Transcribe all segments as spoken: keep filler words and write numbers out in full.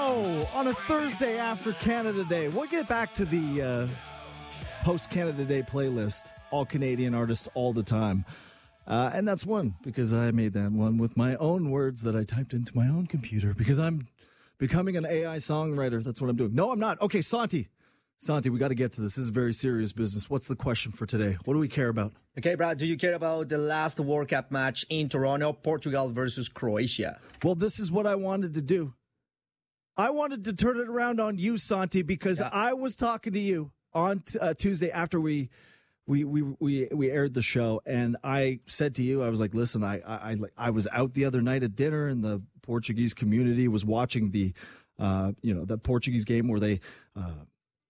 show on a Thursday after Canada Day. We'll get back to the uh, post-Canada Day playlist, all Canadian artists all the time. Uh, and that's one, because I made that one with my own words that I typed into my own computer, because I'm becoming an A I songwriter. That's what I'm doing. No, I'm not. Okay, Santi. Santi, we got to get to this. This is very serious business. What's the question for today? What do we care about? Okay, Brad, do you care about the last World Cup match in Toronto, Portugal versus Croatia? Well, this is what I wanted to do. I wanted to turn it around on you, Santi, because yeah. I was talking to you on t- uh, Tuesday after we, we we we we aired the show, and I said to you, I was like, listen, I I I was out the other night at dinner, and the Portuguese community was watching the, uh, you know, the Portuguese game where they. Uh,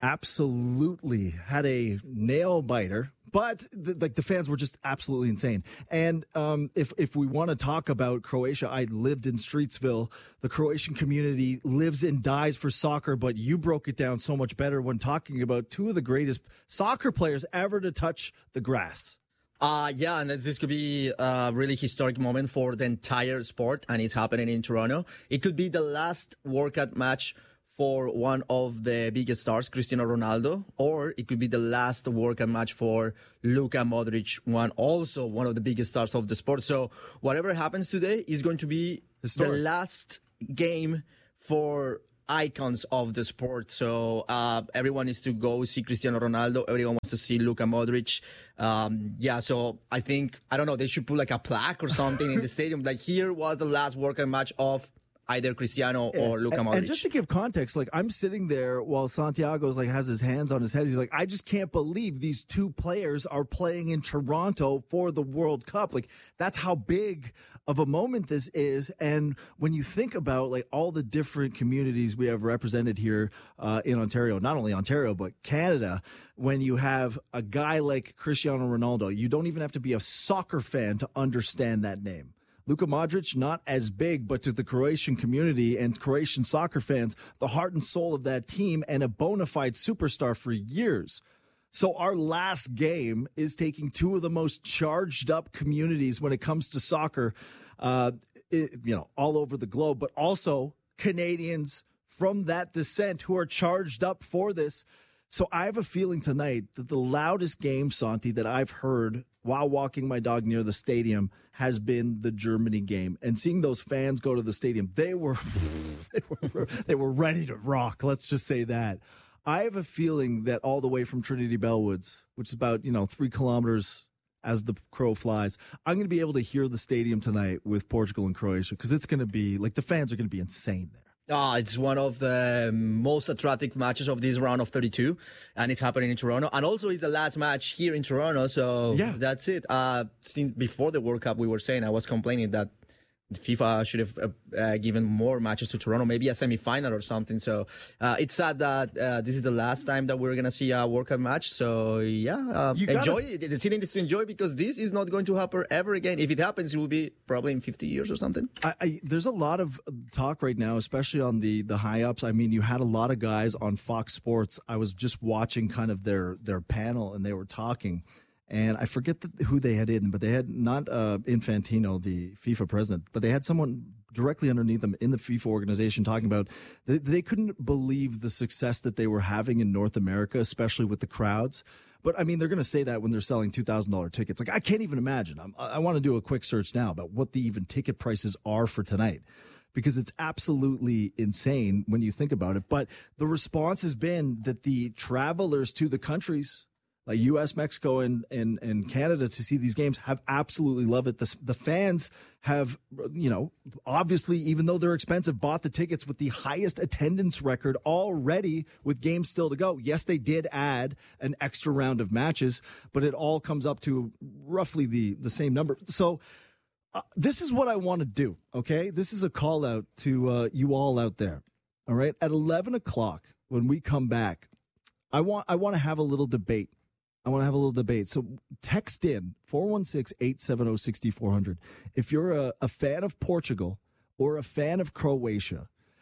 absolutely had a nail biter, but the, like the fans were just absolutely insane. And um, if if we want to talk about Croatia, I lived in Streetsville. The Croatian community lives and dies for soccer, but you broke it down so much better when talking about two of the greatest soccer players ever to touch the grass. Uh, yeah, and this could be a really historic moment for the entire sport, and it's happening in Toronto. It could be the last World Cup match for one of the biggest stars, Cristiano Ronaldo, or it could be the last World Cup match for Luka Modric, one also one of the biggest stars of the sport. So whatever happens today is going to be Historic. the last game for icons of the sport. So uh everyone needs to go see Cristiano Ronaldo. Everyone wants to see Luka Modric. Um yeah, so I think, I don't know, they should put like a plaque or something in the stadium. Like, here was the last World Cup match of either Cristiano yeah. or Luka Modric. And just to give context, like, I'm sitting there while Santiago's like has his hands on his head. He's like, I just can't believe these two players are playing in Toronto for the World Cup. Like, that's how big of a moment this is. And when you think about like all the different communities we have represented here uh, in Ontario, not only Ontario, but Canada, when you have a guy like Cristiano Ronaldo, you don't even have to be a soccer fan to understand that name. Luka Modric, not as big, but to the Croatian community and Croatian soccer fans, the heart and soul of that team and a bona fide superstar for years. So our last game is taking two of the most charged up communities when it comes to soccer, uh, it, you know, all over the globe, but also Canadians from that descent who are charged up for this. So I have a feeling tonight that the loudest game, Santi, that I've heard while walking my dog near the stadium has been the Germany game. And seeing those fans go to the stadium, they were, they were, they were ready to rock. Let's just say that. I have a feeling that all the way from Trinity Bellwoods, which is about, you know, three kilometers as the crow flies, I'm going to be able to hear the stadium tonight with Portugal and Croatia, because it's going to be like, the fans are going to be insane there. Ah, oh, it's one of the most attractive matches of this round of thirty-two, and it's happening in Toronto. And also, it's the last match here in Toronto, so yeah. That's it. Uh, since before the World Cup, we were saying, I was complaining that FIFA should have uh, uh, given more matches to Toronto, maybe a semi-final or something. So uh, it's sad that uh, this is the last time that we're going to see a World Cup match. So yeah, uh, gotta, enjoy it. The city needs to enjoy, because this is not going to happen ever again. If it happens, it will be probably in fifty years or something. I, I, there's a lot of talk right now, especially on the, the high ups. I mean, you had a lot of guys on Fox Sports. I was just watching kind of their, their panel, and they were talking. And I forget the, who they had in, but they had not uh, Infantino, the FIFA president, but they had someone directly underneath them in the FIFA organization talking about they, they couldn't believe the success that they were having in North America, especially with the crowds. But I mean, they're going to say that when they're selling two thousand dollars tickets. Like, I can't even imagine. I'm, I want to do a quick search now about what the even ticket prices are for tonight, because it's absolutely insane when you think about it. But the response has been that the travelers to the countries like U S, Mexico, and, and, and Canada to see these games have absolutely loved it. The, the fans have, you know, obviously, even though they're expensive, bought the tickets with the highest attendance record already with games still to go. Yes, they did add an extra round of matches, but it all comes up to roughly the, the same number. So uh, this is what I want to do, okay? This is a call out to uh, you all out there, all right? At eleven o'clock, when we come back, I want I want to have a little debate. I want to have a little debate. So text in four one six, eight seven zero, six four zero zero. If you're a, a fan of Portugal or a fan of Croatia,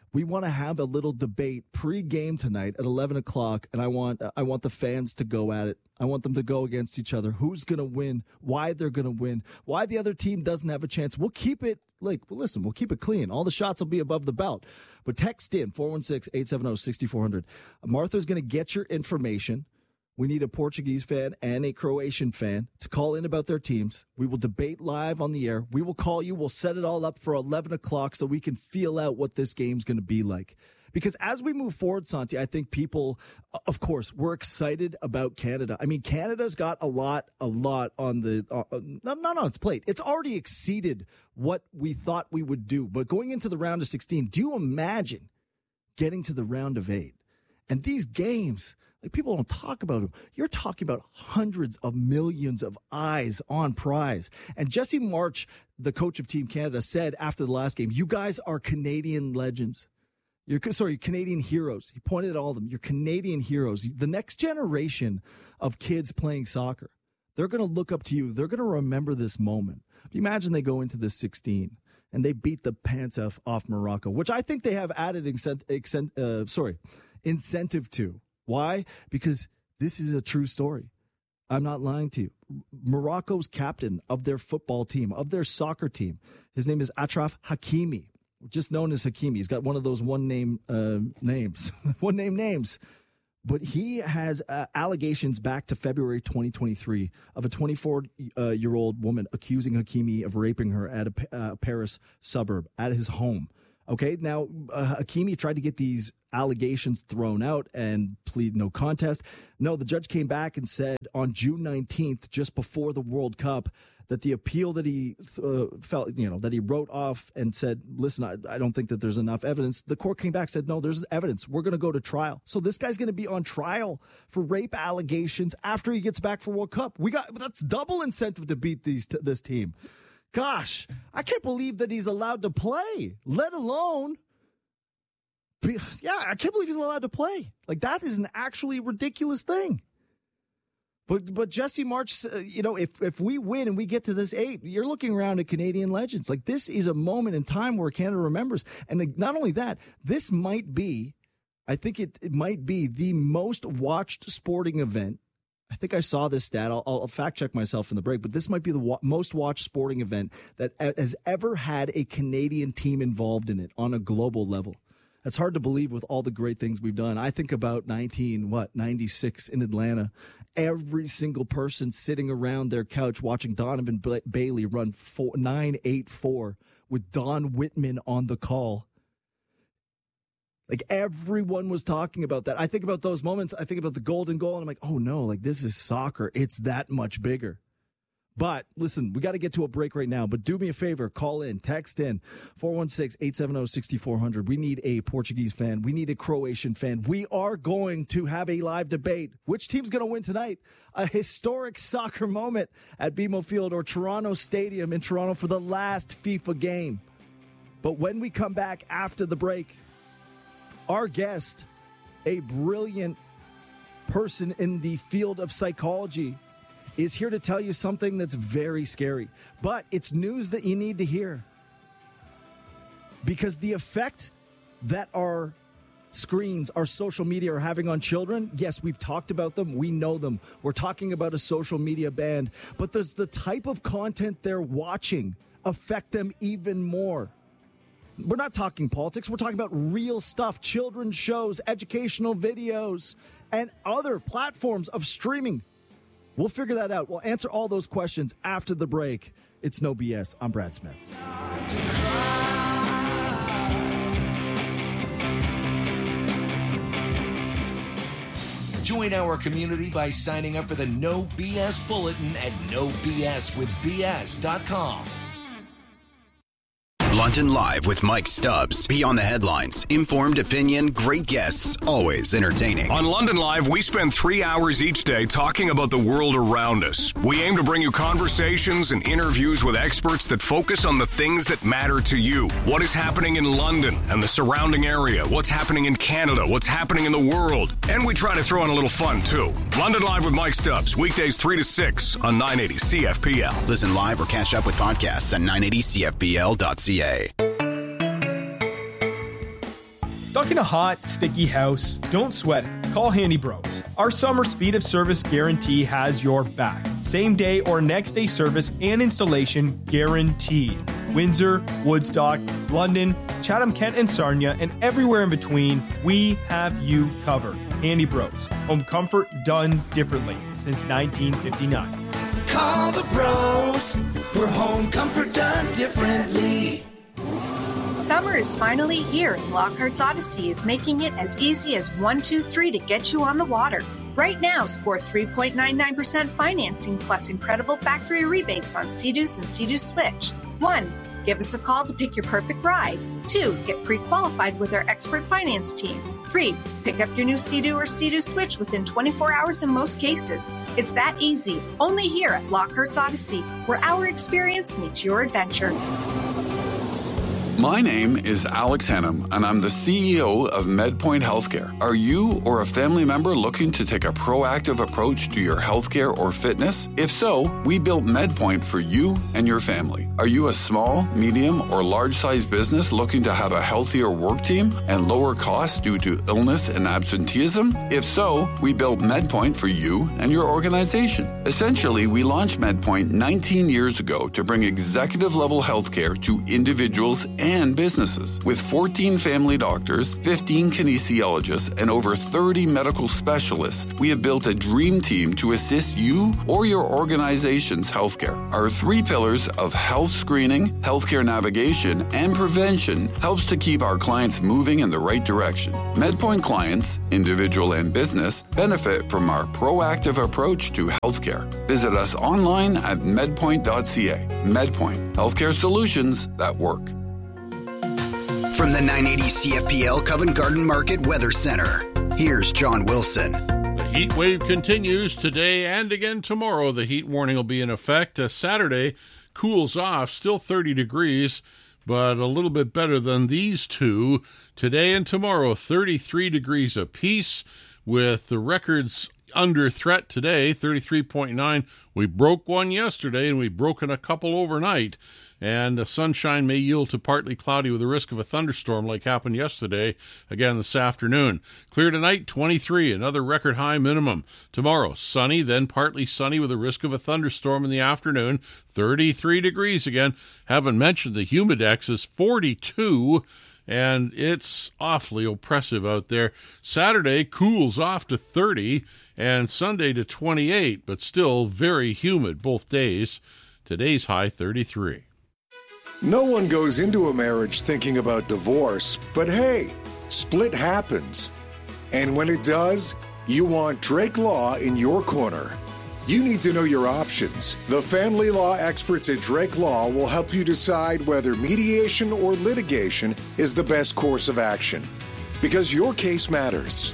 We want to have a little debate pre-game tonight at eleven o'clock, and I want I want the fans to go at it. I want them to go against each other. Who's going to win? Why they're going to win? Why the other team doesn't have a chance? We'll keep it, like, well, listen, we'll keep it clean. All the shots will be above the belt. But text in four one six, eight seven zero, six four zero zero. Martha's going to get your information. We need a Portuguese fan and a Croatian fan to call in about their teams. We will debate live on the air. We will call you. We'll set it all up for eleven o'clock so we can feel out what this game's going to be like. Because as we move forward, Santi, I think people, of course, we're excited about Canada. I mean, Canada's got a lot, a lot on the, uh, not, not on its plate. It's already exceeded what we thought we would do. But going into the round of sixteen, do you imagine getting to the round of eight? And these games, like, people don't talk about them. You're talking about hundreds of millions of eyes on prize. And Jesse March, the coach of Team Canada, said after the last game, you guys are Canadian legends. You're, sorry, Canadian heroes. He pointed at all of them. You're Canadian heroes. The next generation of kids playing soccer, they're going to look up to you. They're going to remember this moment. Imagine they go into this sixteen and they beat the pants off, off Morocco, which I think they have added incent, incent, uh, sorry, incentive to. Why? Because this is a true story. I'm not lying to you. Morocco's captain of their football team, of their soccer team, his name is Achraf Hakimi, just known as Hakimi. He's got one of those one-name uh, names, one-name names. But he has uh, allegations back to February twenty twenty-three of a twenty-four-year-old woman accusing Hakimi of raping her at a uh, Paris suburb, at his home. Okay, now uh, Hakimi tried to get these allegations thrown out and plead no contest. No, the judge came back and said on June nineteenth, just before the World Cup, that the appeal that he uh, felt, you know, that he wrote off and said, listen, I, I don't think that there's enough evidence. The court came back, said, no, there's evidence. We're going to go to trial. So this guy's going to be on trial for rape allegations after he gets back for World Cup. We got, that's double incentive to beat these t- this team. Gosh, I can't believe that he's allowed to play, let alone, yeah, I can't believe he's allowed to play. Like, that is an actually ridiculous thing. But but Jesse March, uh, you know, if, if we win and we get to this eight, you're looking around at Canadian legends. Like, this is a moment in time where Canada remembers. And like, not only that, this might be, I think it, it might be the most watched sporting event. I think I saw this stat. I'll, I'll fact check myself in the break, but this might be the wa- most watched sporting event that has ever had a Canadian team involved in it on a global level. That's hard to believe with all the great things we've done. I think about nineteen, what, ninety-six in Atlanta. Every single person sitting around their couch watching Donovan ba- Bailey run four, nine eight four with Don Whitman on the call. Like, everyone was talking about that. I think about those moments. I think about the golden goal, and I'm like, oh, no, like, this is soccer. It's that much bigger. But, listen, we got to get to a break right now. But do me a favor. Call in. Text in. four one six, eight seven zero, six four zero zero. We need a Portuguese fan. We need a Croatian fan. We are going to have a live debate. Which team's going to win tonight? A historic soccer moment at B M O Field or Toronto Stadium in Toronto for the last FIFA game. But when we come back after the break, our guest, a brilliant person in the field of psychology, is here to tell you something that's very scary. But it's news that you need to hear. Because the effect that our screens, our social media are having on children, yes, we've talked about them. We know them. We're talking about a social media ban. But does the type of content they're watching affect them even more? We're not talking politics. We're talking about real stuff, children's shows, educational videos, and other platforms of streaming. We'll figure that out. We'll answer all those questions after the break. It's No B S. I'm Brad Smith. Join our community by signing up for the No B S Bulletin at no b s with b s dot com. London Live with Mike Stubbs. Beyond the headlines, informed opinion, great guests, always entertaining. On London Live, we spend three hours each day talking about the world around us. We aim to bring you conversations and interviews with experts that focus on the things that matter to you. What is happening in London and the surrounding area? What's happening in Canada? What's happening in the world? And we try to throw in a little fun, too. London Live with Mike Stubbs, weekdays three to six on nine eighty C F P L. Listen live or catch up with podcasts at nine eighty C F P L dot C A. Stuck in a hot, sticky house? Don't sweat it. Call Handy Bros. Our summer speed of service guarantee has your back. Same day or next day service and installation guaranteed. Windsor, Woodstock, London, Chatham-Kent and Sarnia, and everywhere in between, we have you covered. Handy Bros. Home comfort done differently since nineteen fifty-nine. Call the pros for home comfort done differently. Summer is finally here, and Lockhart's Odyssey is making it as easy as one, two, three to get you on the water. Right now, score three point nine nine percent financing plus incredible factory rebates on Sea-Doos and Sea-Doo Switch. One, give us a call to pick your perfect ride. Two, get pre-qualified with our expert finance team. Three, pick up your new Sea-Doo or Sea-Doo Switch within twenty-four hours in most cases. It's that easy, only here at Lockhart's Odyssey, where our experience meets your adventure. My name is Alex Hannum, and I'm the C E O of MedPoint Healthcare. Are you or a family member looking to take a proactive approach to your healthcare or fitness? If so, we built MedPoint for you and your family. Are you a small, medium, or large-sized business looking to have a healthier work team and lower costs due to illness and absenteeism? If so, we built MedPoint for you and your organization. Essentially, we launched MedPoint nineteen years ago to bring executive-level healthcare to individuals and and businesses. With fourteen family doctors, fifteen kinesiologists, and over thirty medical specialists, we have built a dream team to assist you or your organization's healthcare. Our three pillars of health screening, healthcare navigation, and prevention helps to keep our clients moving in the right direction. MedPoint clients, individual and business, benefit from our proactive approach to healthcare. Visit us online at medpoint dot c a. MedPoint, healthcare solutions that work. From the nine eighty C F P L Covent Garden Market Weather Center, here's John Wilson. The heat wave continues today and again tomorrow. The heat warning will be in effect. Uh, Saturday cools off, still thirty degrees, but a little bit better than these two. Today and tomorrow, thirty-three degrees apiece, with the records under threat today, thirty-three point nine. We broke one yesterday, and we've broken a couple overnight. And the sunshine may yield to partly cloudy with the risk of a thunderstorm like happened yesterday, again this afternoon. Clear tonight, twenty-three, another record high minimum. Tomorrow, sunny, then partly sunny with the risk of a thunderstorm in the afternoon, thirty-three degrees again. Haven't mentioned the humidex is forty-two, and it's awfully oppressive out there. Saturday cools off to thirty, and Sunday to twenty-eight, but still very humid both days. Today's high, thirty-three. No one goes into a marriage thinking about divorce, but hey, split happens. And when it does, you want Drake Law in your corner. You need to know your options. The family law experts at Drake Law will help you decide whether mediation or litigation is the best course of action, because your case matters.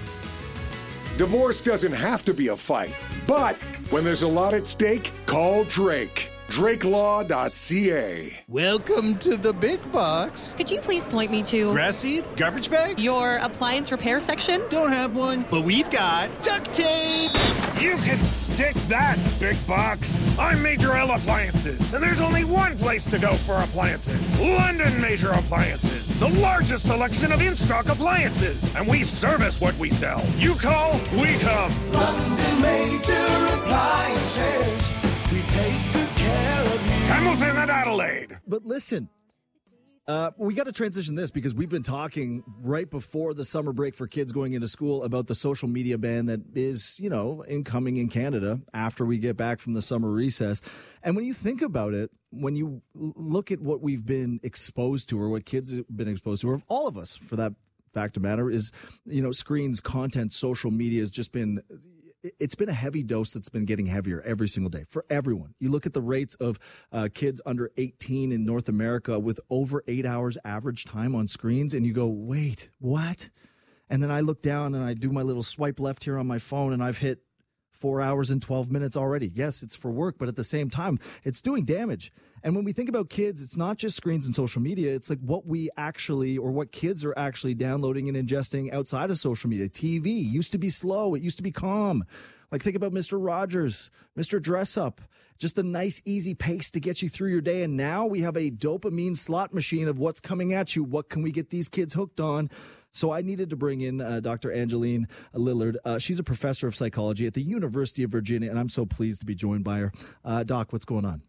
Divorce doesn't have to be a fight, but when there's a lot at stake, call Drake. drake law dot c a. Welcome to the big box. Could you please point me to grass seed, garbage bags, your appliance repair section? Don't have one, but we've got duct tape. You can stick that, big box. I'm Major L Appliances, and there's only one place to go for appliances. London Major Appliances, the largest selection of in-stock appliances, and we service what we sell. You call, we come. London Major Appliances. We take good care of you. Hamilton and Adelaide. But listen, uh, we got to transition this because we've been talking right before the summer break for kids going into school about the social media ban that is, you know, incoming in Canada after we get back from the summer recess. And when you think about it, when you look at what we've been exposed to or what kids have been exposed to, or all of us for that fact of matter, is, you know, screens, content, social media has just been... It's been a heavy dose that's been getting heavier every single day for everyone. You look at the rates of uh, kids under eighteen in North America with over eight hours average time on screens, and you go, wait, what? And then I look down and I do my little swipe left here on my phone, and I've hit four hours and twelve minutes already. Yes, it's for work, but at the same time, it's doing damage. And when we think about kids, it's not just screens and social media. It's like what we actually, or what kids are actually downloading and ingesting outside of social media. T V used to be slow. It used to be calm. Like think about Mister Rogers, Mister Dress Up, just a nice, easy pace to get you through your day. And now we have a dopamine slot machine of what's coming at you. What can we get these kids hooked on? So I needed to bring in uh, Doctor Angeline Lillard. Uh, she's a professor of psychology at the University of Virginia, and I'm so pleased to be joined by her. Uh, Doc, what's going on?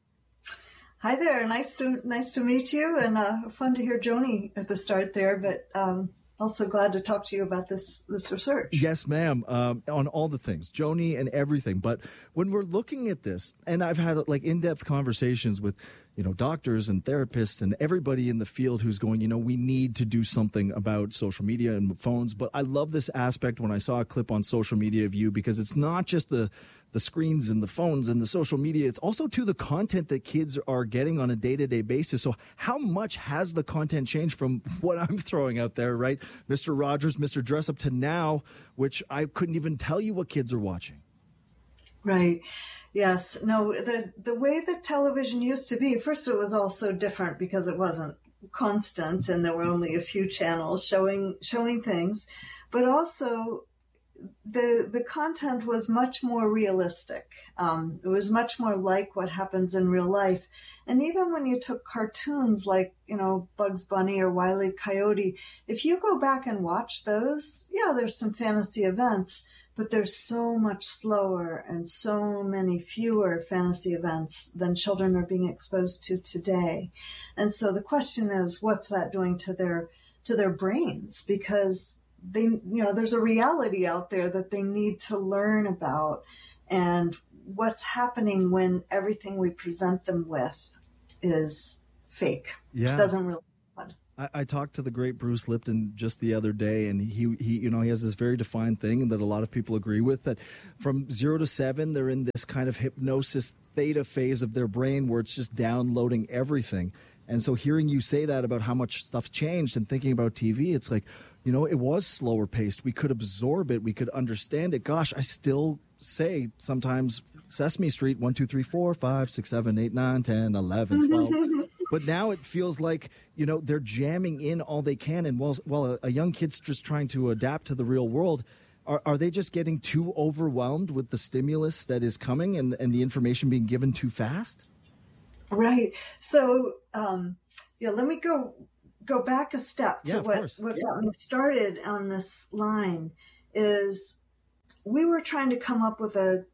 Hi there. Nice to nice to meet you, and uh, fun to hear Joni at the start there. But um, also glad to talk to you about this this research. Yes, ma'am. Um, on all the things, Joni and everything. But when we're looking at this, and I've had like in-depth conversations with, you know, doctors and therapists and everybody in the field who's going, you know, we need to do something about social media and phones. But I love this aspect when I saw a clip on social media of you, because it's not just the the screens and the phones and the social media. It's also to the content that kids are getting on a day-to-day basis. So how much has the content changed from what I'm throwing out there, right? Mister Rogers, Mister Dressup, to now, which I couldn't even tell you what kids are watching. Right. Yes. No, the, the way that television used to be, first, it was all so different because it wasn't constant and there were only a few channels showing, showing things, but also the, the content was much more realistic. Um, it was much more like what happens in real life. And even when you took cartoons like, you know, Bugs Bunny or Wile E. Coyote, if you go back and watch those, yeah, there's some fantasy events, but there's so much slower and so many fewer fantasy events than children are being exposed to today. And so the question is, what's that doing to their to their brains? Because they, you know, there's a reality out there that they need to learn about, and what's happening when everything we present them with is fake. Yeah. It doesn't really happen. I, I talked to the great Bruce Lipton just the other day, and he, he, you know, he has this very defined thing that a lot of people agree with, that from zero to seven, they're in this kind of hypnosis theta phase of their brain where it's just downloading everything. And so hearing you say that about how much stuff changed and thinking about T V, it's like, you know, it was slower paced. We could absorb it. We could understand it. Gosh, I still say sometimes Sesame Street, one, two, three, four, five, six, seven, eight, nine, ten, eleven, twelve. But now it feels like, you know, they're jamming in all they can. And while, while a, a young kid's just trying to adapt to the real world, are, are they just getting too overwhelmed with the stimulus that is coming and, and the information being given too fast? Right. So, um, yeah, let me go go back a step to Yeah, what, course. what got me started on this line is we were trying to come up with a,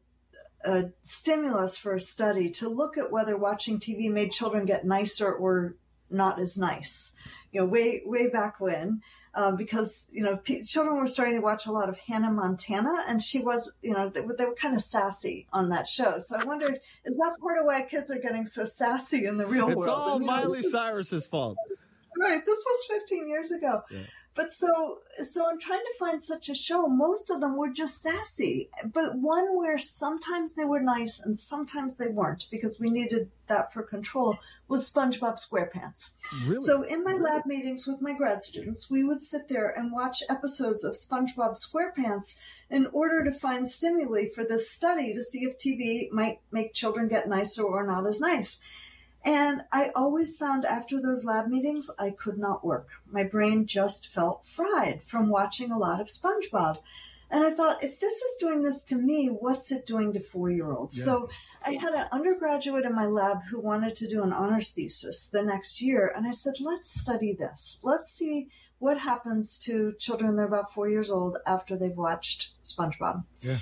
a stimulus for a study to look at whether watching T V made children get nicer or not as nice, you know, way, way back when. Uh, because, you know, p- children were starting to watch a lot of Hannah Montana, and she was, you know, they, they were kind of sassy on that show. So I wondered, is that part of why kids are getting so sassy in the real It's world? all And, you know, Miley Cyrus's fault. Right. This was fifteen years ago. Yeah. But so, so I'm trying to find such a show. Most of them were just sassy, but one where sometimes they were nice and sometimes they weren't, because we needed that for control, was SpongeBob SquarePants. Really? So in my lab meetings with my grad students, we would sit there and watch episodes of SpongeBob SquarePants in order to find stimuli for this study to see if T V might make children get nicer or not as nice. And I always found after those lab meetings, I could not work. My brain just felt fried from watching a lot of SpongeBob. And I thought, if this is doing this to me, what's it doing to four-year-olds? Yeah. So I had an undergraduate in my lab who wanted to do an honors thesis the next year. And I said, let's study this. Let's see what happens to children that are about four years old after they've watched SpongeBob. Yeah.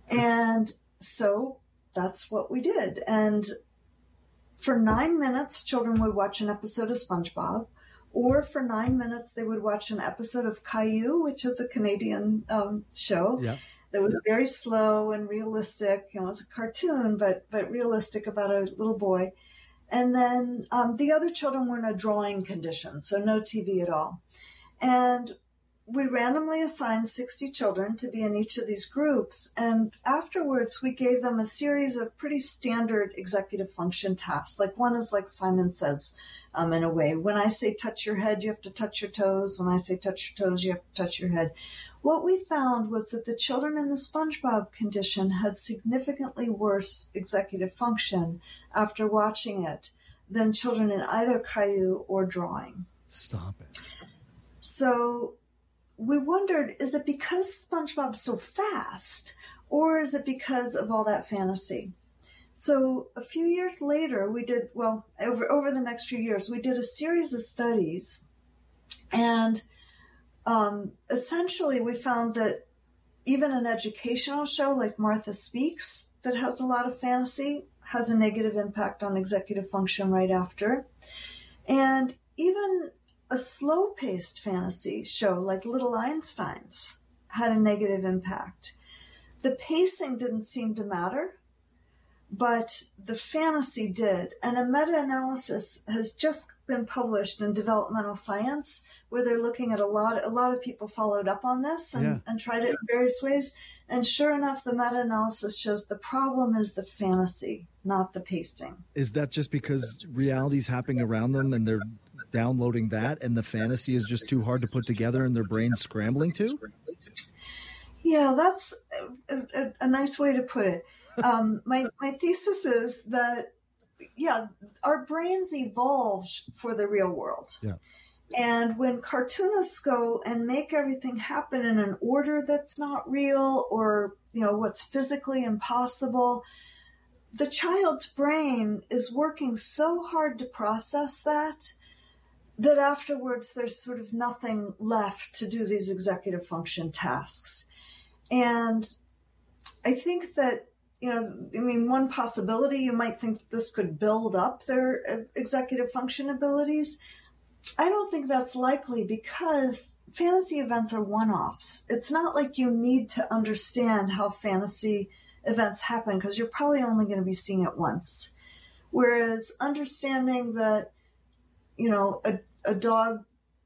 And so that's what we did. And for nine minutes, children would watch an episode of SpongeBob, or for nine minutes, they would watch an episode of Caillou, which is a Canadian um, show Yeah. that was very slow and realistic. You know, it was a cartoon, but but realistic about a little boy. And then um, the other children were in a drawing condition, so no T V at all. And we randomly assigned sixty children to be in each of these groups. And afterwards, we gave them a series of pretty standard executive function tasks. Like one is like Simon Says, um, in a way. When I say touch your head, you have to touch your toes. When I say touch your toes, you have to touch your head. What we found was that the children in the SpongeBob condition had significantly worse executive function after watching it than children in either Caillou or drawing. Stop it. So we wondered, is it because SpongeBob's so fast, or is it because of all that fantasy? So a few years later, we did, well, over, over the next few years, we did a series of studies, and um, essentially we found that even an educational show like Martha Speaks that has a lot of fantasy has a negative impact on executive function right after. And even a slow-paced fantasy show like Little Einsteins had a negative impact. The pacing didn't seem to matter, but the fantasy did. And a meta-analysis has just been published in Developmental Science where they're looking at a lot, a lot of people followed up on this and, Yeah. and tried it in various ways. And sure enough, the meta-analysis shows the problem is the fantasy, not the pacing. Is that just because reality's happening around them and they're downloading that and the fantasy is just too hard to put together and their brain's scrambling to? Yeah, that's a, a, a nice way to put it. Um, my, my thesis is that, yeah, our brains evolved for the real world. Yeah. And when cartoonists go and make everything happen in an order that's not real or, you know, what's physically impossible, the child's brain is working so hard to process that, that afterwards there's sort of nothing left to do these executive function tasks. And I think that, you know, I mean, one possibility, you might think this could build up their executive function abilities. I don't think that's likely because fantasy events are one-offs. It's not like you need to understand how fantasy events happen because you're probably only going to be seeing it once. Whereas understanding that, you know, a, a dog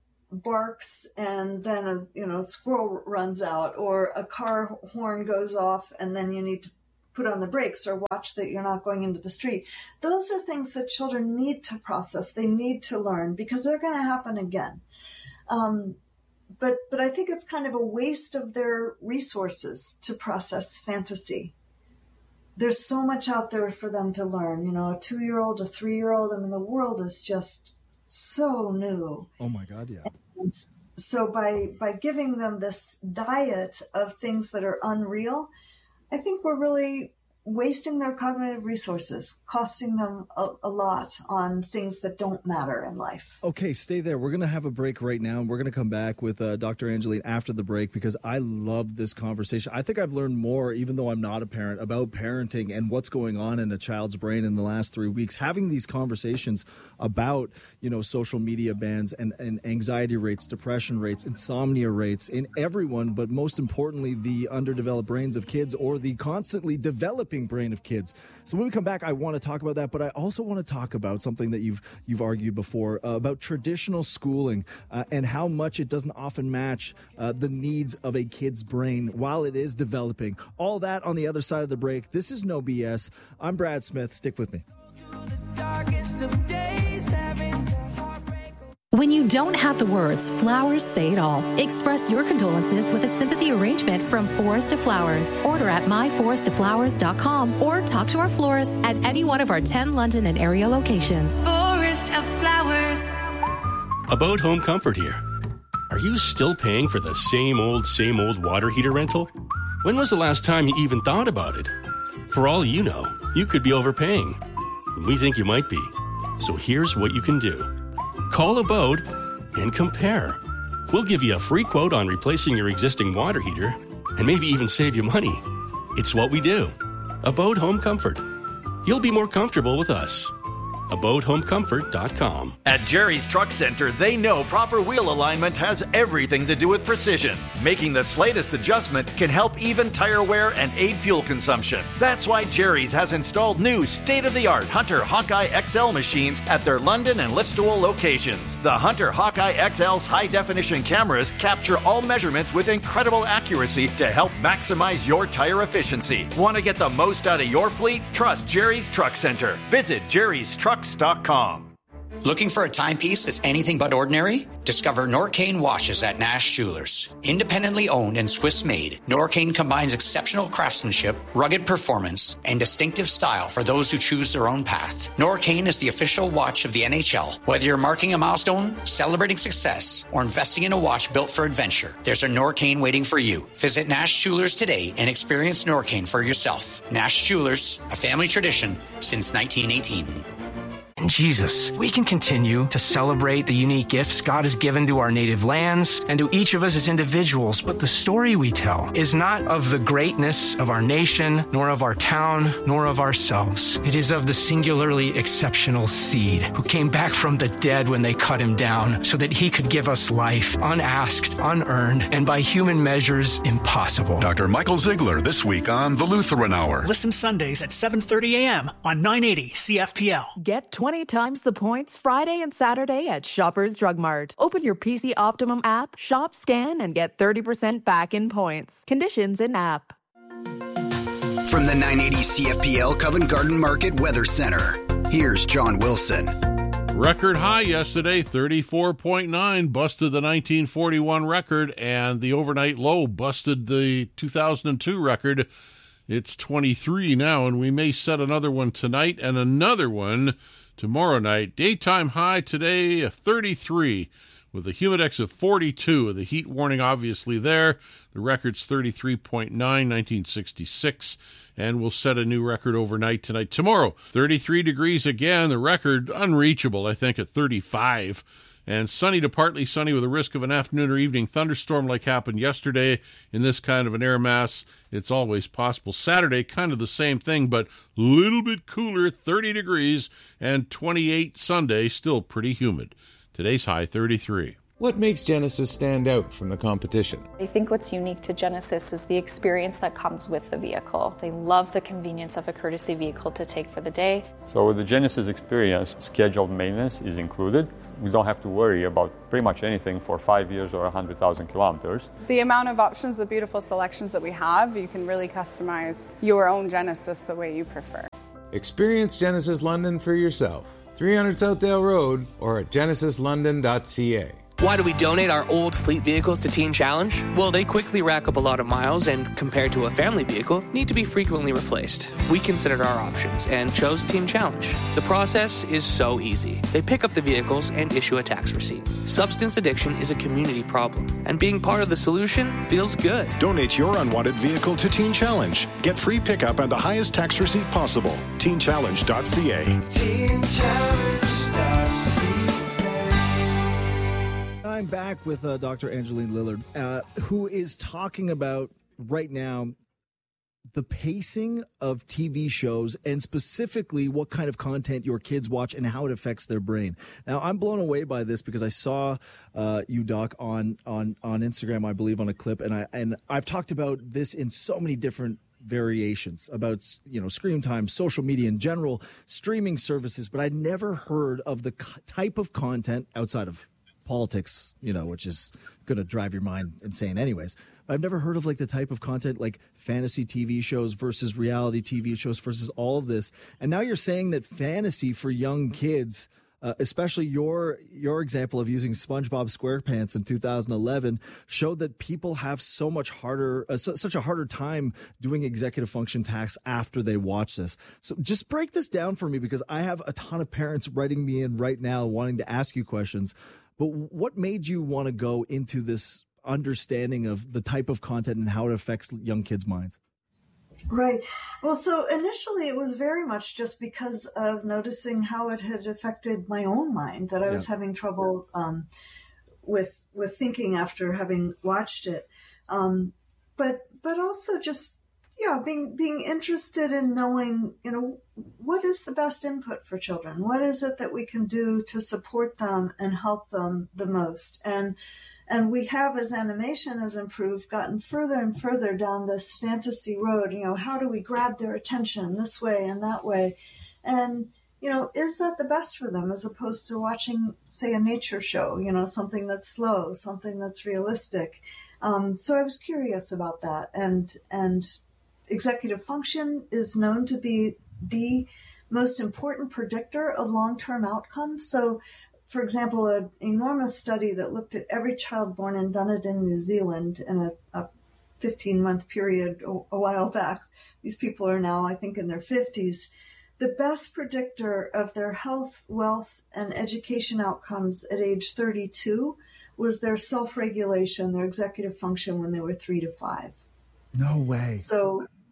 barks and then a, you know, squirrel runs out or a car horn goes off and then you need to put on the brakes or watch that you're not going into the street. Those are things that children need to process. They need to learn because they're going to happen again. Um, but, but I think it's kind of a waste of their resources to process fantasy. There's so much out there for them to learn, you know, a two-year-old, a three-year-old. I mean, the world is just so new. Oh my God. Yeah. And so by, by giving them this diet of things that are unreal, I think we're really wasting their cognitive resources, costing them a, a lot on things that don't matter in life. Okay, stay there. We're going to have a break right now, and we're going to come back with uh, Doctor Angeline after the break because I love this conversation. I think I've learned more, even though I'm not a parent, about parenting and what's going on in a child's brain in the last three weeks. Having these conversations about, you know, social media bans and, and anxiety rates, depression rates, insomnia rates in everyone, but most importantly, the underdeveloped brains of kids or the constantly developing brain of kids. So when we come back, I want to talk about that, but I also want to talk about something that you've you've argued before uh, about traditional schooling uh, and how much it doesn't often match uh, the needs of a kid's brain while it is developing. All that on the other side of the break. This is No B S. I'm Brad Smith. Stick with me. When you don't have the words, flowers say it all. Express your condolences with a sympathy arrangement from Forest of Flowers. Order at my forest of flowers dot com or talk to our florist at any one of our ten London and area locations. Forest of Flowers. About Home Comfort here. Are you still paying for the same old, same old water heater rental? When was the last time you even thought about it? For all you know, you could be overpaying. We think you might be. So here's what you can do. Call Abode and compare. We'll give you a free quote on replacing your existing water heater and maybe even save you money. It's what we do. Abode Home Comfort. You'll be more comfortable with us. abode home comfort dot com. At Jerry's Truck Center, they know proper wheel alignment has everything to do with precision. Making the slightest adjustment can help even tire wear and aid fuel consumption. That's why Jerry's has installed new state-of-the-art Hunter Hawkeye X L machines at their London and Listowel locations. The Hunter Hawkeye X L's high-definition cameras capture all measurements with incredible accuracy to help maximize your tire efficiency. Want to get the most out of your fleet? Trust Jerry's Truck Center. Visit jerrys trucks dot com. Looking for a timepiece that's anything but ordinary? Discover Norcane watches at Nash Jewelers. Independently owned and Swiss-made, Norcane combines exceptional craftsmanship, rugged performance, and distinctive style for those who choose their own path. Norcane is the official watch of the N H L. Whether you're marking a milestone, celebrating success, or investing in a watch built for adventure, there's a Norcane waiting for you. Visit Nash Jewelers today and experience Norcane for yourself. Nash Jewelers, a family tradition since nineteen eighteen. And Jesus, we can continue to celebrate the unique gifts God has given to our native lands and to each of us as individuals, but the story we tell is not of the greatness of our nation, nor of our town, nor of ourselves. It is of the singularly exceptional seed who came back from the dead when they cut him down so that he could give us life, unasked, unearned, and by human measures, impossible. Doctor Michael Ziegler this week on The Lutheran Hour. Listen Sundays at seven thirty a.m. on nine eighty C F P L. Get twenty times the points Friday and Saturday at Shoppers Drug Mart. Open your P C Optimum app, shop, scan, and get thirty percent back in points. Conditions in app. From the nine eighty C F P L Covent Garden Market Weather Center, here's John Wilson. Record high yesterday, thirty-four point nine, busted the nineteen forty-one record, and the overnight low busted the two thousand two record. It's twenty-three now, and we may set another one tonight and another one tomorrow night. Daytime high today, thirty-three, with a humidex of forty-two. The heat warning obviously there. The record's thirty-three point nine, nineteen sixty-six, and we'll set a new record overnight tonight. Tomorrow, thirty-three degrees again. The record unreachable, I think, at thirty-five. And sunny to partly sunny with a risk of an afternoon or evening thunderstorm like happened yesterday in this kind of an air mass. It's always possible. Saturday, kind of the same thing, but a little bit cooler, thirty degrees, and twenty-eight Sunday, still pretty humid. Today's high, thirty-three. What makes Genesis stand out from the competition? I think what's unique to Genesis is the experience that comes with the vehicle. They love the convenience of a courtesy vehicle to take for the day. So with the Genesis experience, scheduled maintenance is included. We don't have to worry about pretty much anything for five years or one hundred thousand kilometers. The amount of options, the beautiful selections that we have, you can really customize your own Genesis the way you prefer. Experience Genesis London for yourself. three hundred Southdale Road or at genesis london dot c a. Why do we donate our old fleet vehicles to Teen Challenge? Well, they quickly rack up a lot of miles and, compared to a family vehicle, need to be frequently replaced. We considered our options and chose Teen Challenge. The process is so easy. They pick up the vehicles and issue a tax receipt. Substance addiction is a community problem, and being part of the solution feels good. Donate your unwanted vehicle to Teen Challenge. Get free pickup and the highest tax receipt possible. teen challenge dot c a. teen challenge dot c a. I'm back with uh, Doctor Angeline Lillard, uh, who is talking about right now the pacing of T V shows and specifically what kind of content your kids watch and how it affects their brain. Now, I'm blown away by this because I saw uh, you, Doc, on on on Instagram, I believe, on a clip, and I and I've talked about this in so many different variations about, you know, screen time, social media in general, streaming services, but I'd never heard of the type of content outside of politics, you know, which is going to drive your mind insane anyways. But I've never heard of like the type of content like fantasy T V shows versus reality T V shows versus all of this. And now you're saying that fantasy for young kids, uh, especially your your example of using SpongeBob SquarePants in two thousand eleven, showed that people have so much harder, uh, su- such a harder time doing executive function tasks after they watch this. So just break this down for me, because I have a ton of parents writing me in right now wanting to ask you questions. But what made you want to go into this understanding of the type of content and how it affects young kids' minds? Right. Well, so initially it was very much just because of noticing how it had affected my own mind, that I was yeah. having trouble um, with with thinking after having watched it. Um, but but also just, yeah, being being interested in knowing, you know, what is the best input for children? What is it that we can do to support them and help them the most? And and we have, as animation has improved, gotten further and further down this fantasy road. You know, how do we grab their attention this way and that way? And, you know, is that the best for them as opposed to watching, say, a nature show, you know, something that's slow, something that's realistic? Um, so I was curious about that. And, and, executive function is known to be the most important predictor of long-term outcomes. So, for example, an enormous study that looked at every child born in Dunedin, New Zealand, in a, a fifteen-month period a, a while back. These people are now, I think, in their fifties. The best predictor of their health, wealth, and education outcomes at age thirty-two was their self-regulation, their executive function when they were three to five. No way. So,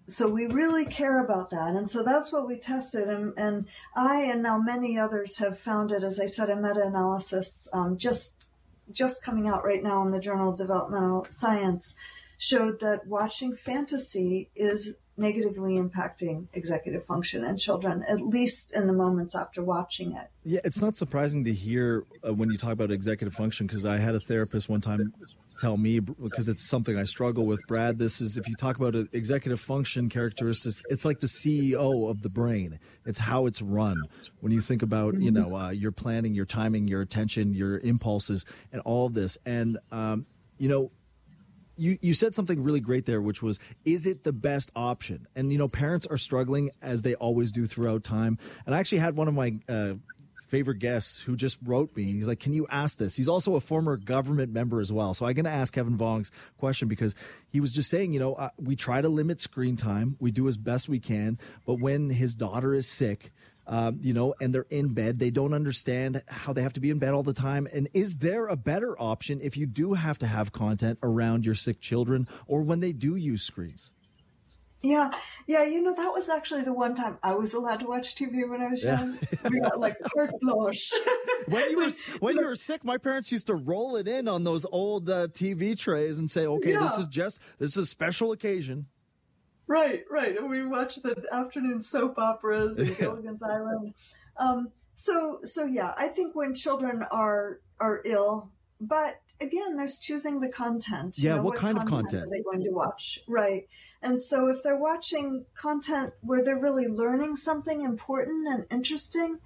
so we really care about that. And so that's what we tested. And, and I and now many others have found it, as I said, a meta-analysis um, just just coming out right now in the Journal of Developmental Science showed that watching fantasy is negatively impacting executive function in children, at least in the moments after watching it. Yeah, it's not surprising to hear uh, when you talk about executive function, because I had a therapist one time tell me, because it's something I struggle with, Brad, this is, if you talk about a executive function characteristics, it's like the C E O of the brain. It's how it's run. When you think about, you know, uh, your planning, your timing, your attention, your impulses, and all of this. And, um, you know, You you said something really great there, which was, is it the best option? And, you know, parents are struggling, as they always do throughout time. And I actually had one of my uh, favorite guests who just wrote me. He's like, can you ask this? He's also a former government member as well. So I'm going to ask Kevin Vong's question, because he was just saying, you know, uh, we try to limit screen time. We do as best we can. But when his daughter is sick, Um, you know, and they're in bed, they don't understand how they have to be in bed all the time. And is there a better option if you do have to have content around your sick children, or when they do use screens? Yeah, yeah, you know, that was actually the one time I was allowed to watch T V when I was Yeah. young. We got like carte blanche. When you were when you were sick, my parents used to roll it in on those old uh, T V trays and say, okay, Yeah. this is just, this is a special occasion. Right, right. And we watched the afternoon soap operas and Gilligan's Island. Um, so, so yeah, I think when children are are ill, but again, there's choosing the content. Yeah, what kind of content? are they going to watch? Right. And so if they're watching content where they're really learning something important and interesting,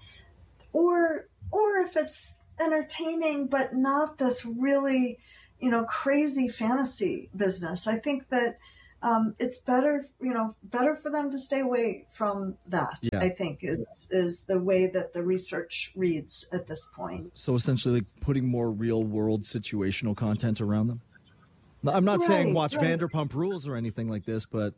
or or if it's entertaining but not this really, you know, crazy fantasy business, I think that Um, it's better, you know, better for them to stay away from that, Yeah. I think, is is the way that the research reads at this point. So essentially, like, putting more real world situational content around them. No, I'm not saying Right, watch right. Vanderpump Rules or anything like this, but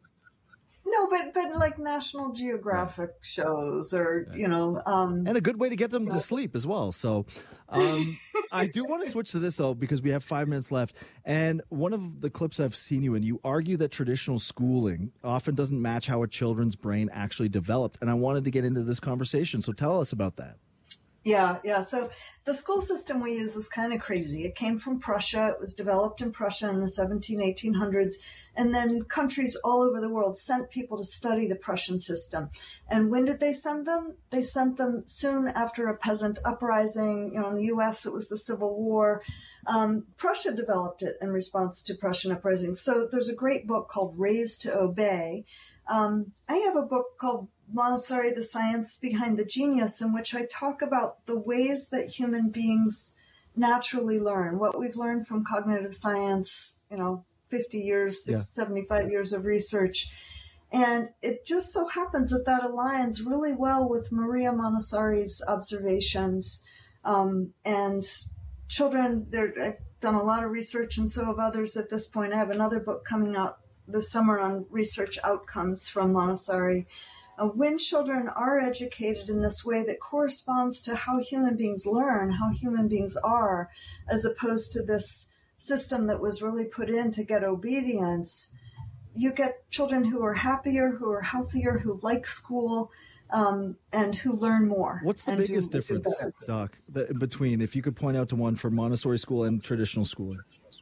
No, but but like National Geographic shows, or you know, um, and a good way to get them to sleep as well. So um, I do want to switch to this, though, because we have five minutes left. And one of the clips I've seen you in, you argue that traditional schooling often doesn't match how a children's brain actually developed. And I wanted to get into this conversation. So tell us about that. Yeah, yeah. So the school system we use is kind of crazy. It came from Prussia. It was developed in Prussia in the seventeen, eighteen hundreds. And then countries all over the world sent people to study the Prussian system. And when did they send them? They sent them soon after a peasant uprising. You know, in the U S, it was the Civil War. Um, Prussia developed it in response to Prussian uprising. So there's a great book called Raised to Obey. Um, I have a book called Montessori, The Science Behind the Genius, in which I talk about the ways that human beings naturally learn, what we've learned from cognitive science, you know, fifty years, Yeah. seventy-five years of research. And it just so happens that that aligns really well with Maria Montessori's observations. Um, and children, they're, I've done a lot of research, and so have others at this point. I have another book coming out this summer on research outcomes from Montessori. Uh, when children are educated in this way that corresponds to how human beings learn, how human beings are, as opposed to this system that was really put in to get obedience, you get children who are happier, who are healthier, who like school, um, and who learn more. What's the and biggest do- do difference, better. Doc, the, between, if you could point out to one, for Montessori school and traditional schooling?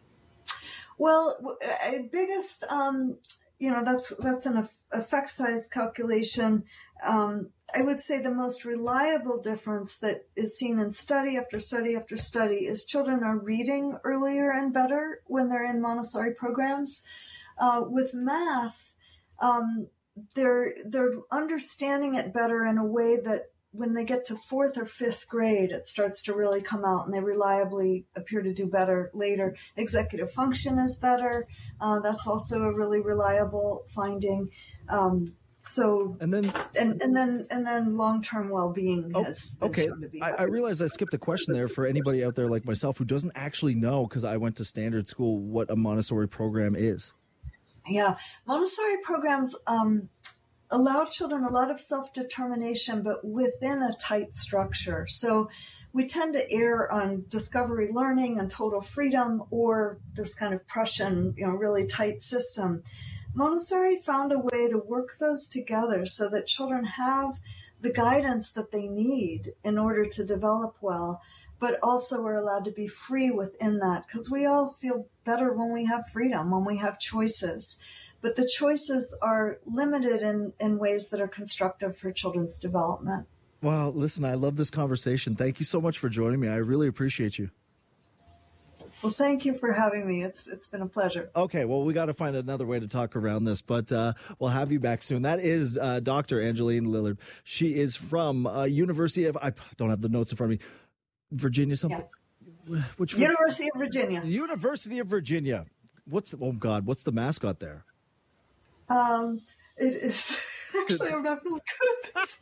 Well, w- uh, biggest, um, you know, that's that's an eff- effect size calculation. Um, I would say the most reliable difference that is seen in study after study after study is children are reading earlier and better when they're in Montessori programs. Uh, with math, um, they're they're understanding it better in a way that when they get to fourth or fifth grade, it starts to really come out, and they reliably appear to do better later. Executive function is better. Uh, that's also a really reliable finding. Um, so and then and, and then and then long-term well-being has been Okay, shown to be I, I realized I skipped a question there for anybody out there like myself who doesn't actually know, because I went to standard school, what a Montessori program is. Yeah, Montessori programs um, allow children a lot of self-determination, but within a tight structure. So we tend to err on discovery learning and total freedom, or this kind of Prussian, you know, really tight system. Montessori found a way to work those together so that children have the guidance that they need in order to develop well, but also are allowed to be free within that, because we all feel better when we have freedom, when we have choices. But the choices are limited in, in ways that are constructive for children's development. Wow, listen, I love this conversation. Thank you so much for joining me. I really appreciate you. Well, thank you for having me. It's It's been a pleasure. Okay, well, we got to find another way to talk around this, but uh, we'll have you back soon. That is uh, Doctor Angeline Lillard. She is from uh, University of, I don't have the notes in front of me, Virginia something? Yeah. Which University of Virginia. University of Virginia. What's the, oh, God, what's the mascot there? Um, it is, actually, I'm not really good at this.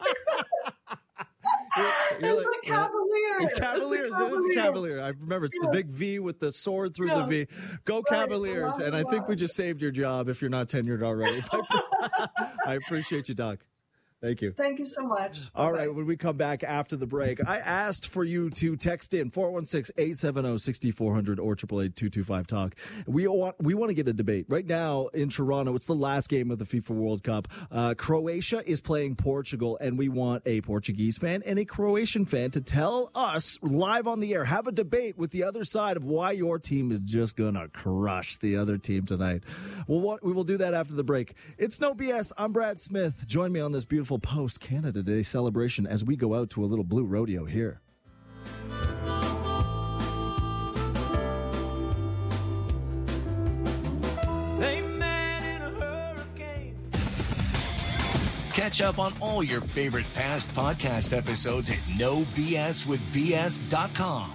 You're it's like, a Cavalier. It's Cavaliers. It's a It is a Cavalier. I remember it's yes. the big V with the sword through yeah. the V. Go right. Cavaliers. And I think we just saved your job if you're not tenured already. I appreciate you, Doc. Thank you. Thank you so much. All right, when we come back after the break, I asked for you to text in four one six, eight seven zero, six four zero zero or eight eight eight, two two five, talk. We want we want to get a debate. Right now in Toronto, it's the last game of the FIFA World Cup. Uh, Croatia is playing Portugal, and we want a Portuguese fan and a Croatian fan to tell us live on the air, have a debate with the other side of why your team is just going to crush the other team tonight. We'll want, we will do that after the break. It's No B S. I'm Brad Smith. Join me on this beautiful post-Canada Day celebration as we go out to a little blue rodeo here. Catch up on all your favorite past podcast episodes at no b s with b s dot com.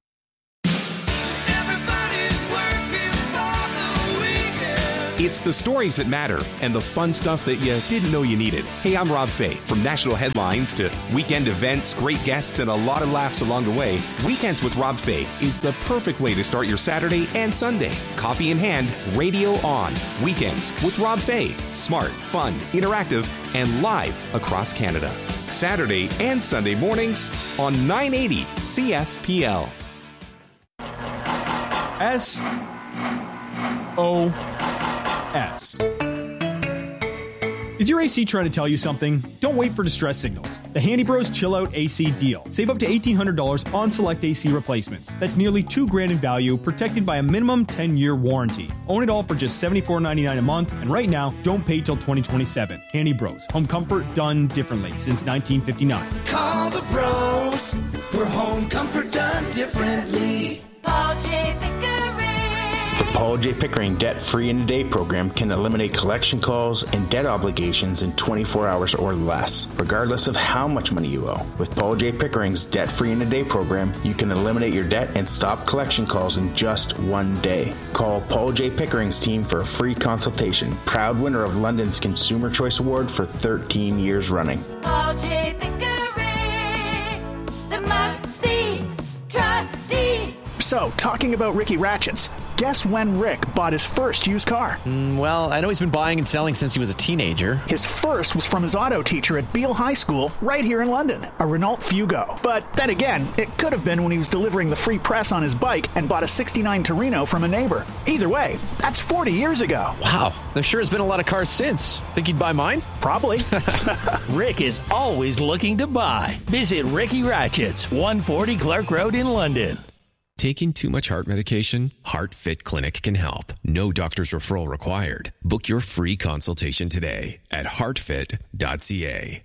It's the stories that matter and the fun stuff that you didn't know you needed. Hey, I'm Rob Fay. From national headlines to weekend events, great guests, and a lot of laughs along the way, Weekends with Rob Fay is the perfect way to start your Saturday and Sunday. Coffee in hand, radio on. Weekends with Rob Fay. Smart, fun, interactive, and live across Canada. Saturday and Sunday mornings on nine eighty C F P L. S O S. Is your A C trying to tell you something? Don't wait for distress signals. The Handy Bros Chill Out A C deal. Save up to eighteen hundred dollars on select A C replacements. That's nearly two grand in value, protected by a minimum ten-year warranty. Own it all for just seventy-four ninety-nine a month, and right now, don't pay till twenty twenty-seven. Handy Bros. Home comfort done differently since nineteen fifty-nine. Call the bros for home comfort done differently. Paul J. Pickering. The Paul J. Pickering Debt-Free in a Day program can eliminate collection calls and debt obligations in twenty-four hours or less, regardless of how much money you owe. With Paul J. Pickering's Debt-Free in a Day program, you can eliminate your debt and stop collection calls in just one day. Call Paul J. Pickering's team for a free consultation. Proud winner of London's Consumer Choice Award for thirteen years running. Paul J. Pickering, the must-see trustee. So, talking about Ricky Ratchets, guess when Rick bought his first used car? Mm, well, I know he's been buying and selling since he was a teenager. His first was from his auto teacher at Beale High School, right here in London, a Renault Fugo. But then again, it could have been when he was delivering the free press on his bike and bought a sixty-nine Torino from a neighbor. Either way, that's forty years ago. Wow, there sure has been a lot of cars since. Think he'd buy mine? Probably. Rick is always looking to buy. Visit Ricky Ratchets, one forty Clark Road in London. Taking too much heart medication? HeartFit Clinic can help. No doctor's referral required. Book your free consultation today at heart fit dot c a.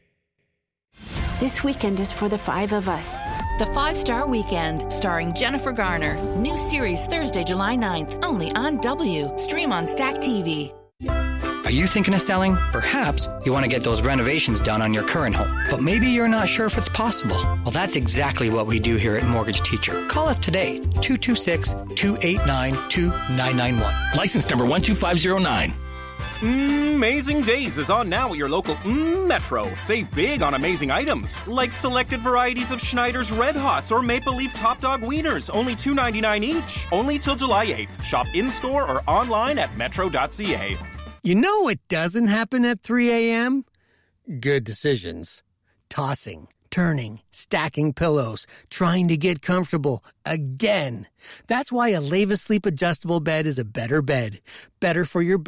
This weekend is for the five of us. The Five-Star Weekend, starring Jennifer Garner. New series Thursday, July ninth, only on W. Stream on Stack T V. Are you thinking of selling? Perhaps you want to get those renovations done on your current home, but maybe you're not sure if it's possible. Well, that's exactly what we do here at Mortgage Teacher. Call us today, two two six, two eight nine, two nine nine one. License number one two five zero nine. Amazing Days is on now at your local mm, Metro. Save big on amazing items, like selected varieties of Schneider's Red Hots or Maple Leaf Top Dog Wieners, only two ninety-nine each. Only till July eighth. Shop in-store or online at metro dot c a. You know what doesn't happen at three a.m.? Good decisions. Tossing, turning, stacking pillows, trying to get comfortable again. That's why a Leva Sleep adjustable bed is a better bed. Better for your back,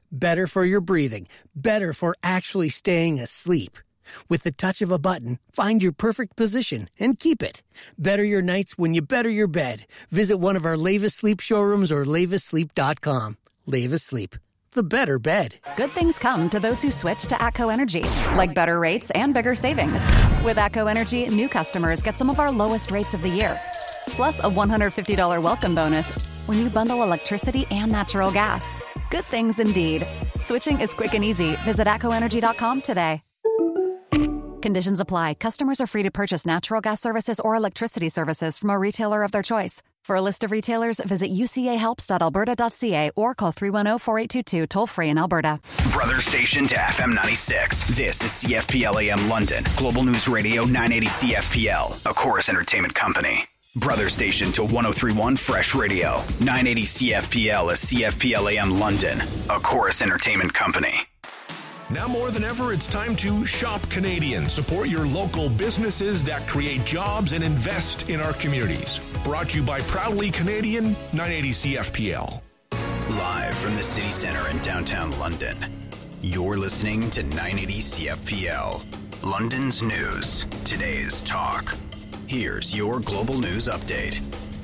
better for your breathing, better for actually staying asleep. With the touch of a button, find your perfect position and keep it. Better your nights when you better your bed. Visit one of our Lavis Sleep showrooms or lavis sleep dot com. Lavis Sleep, the better bed. Good things come to those who switch to ATCO Energy, like better rates and bigger savings. With ATCO Energy, new customers get some of our lowest rates of the year, plus a one hundred fifty dollars welcome bonus when you bundle electricity and natural gas. Good things indeed. Switching is quick and easy. Visit atco energy dot com today. Conditions apply. Customers are free to purchase natural gas services or electricity services from a retailer of their choice. For a list of retailers, visit u c a helps dot alberta dot c a or call three one zero, four eight two two, toll-free in Alberta. Brother station to F M ninety-six. This is C F P L A M London. Global News Radio nine eighty C F P L, a Chorus Entertainment company. Brother station to one oh three point one Fresh Radio. nine eighty C F P L is C F P L A M London, a Chorus Entertainment company. Now more than ever, it's time to shop Canadian. Support your local businesses that create jobs and invest in our communities. Brought to you by Proudly Canadian, nine eighty C F P L. Live from the city center in downtown London, you're listening to nine eighty C F P L. London's news, today's talk. Here's your global news update.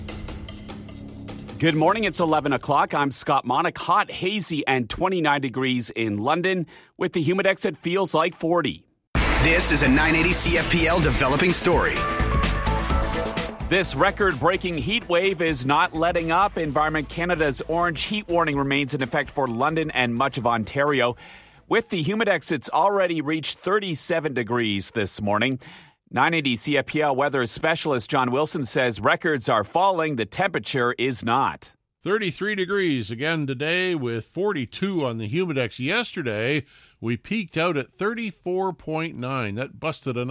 Good morning. It's eleven o'clock. I'm Scott Monick. Hot, hazy, and twenty-nine degrees in London. With the Humidex, it feels like forty. This is a nine eighty C F P L developing story. This record-breaking heat wave is not letting up. Environment Canada's orange heat warning remains in effect for London and much of Ontario. With the Humidex, it's already reached thirty-seven degrees this morning. nine eighty C F P L weather specialist John Wilson says records are falling. The temperature is not. thirty-three degrees again today with forty-two on the Humidex. Yesterday, we peaked out at thirty-four point nine. That busted a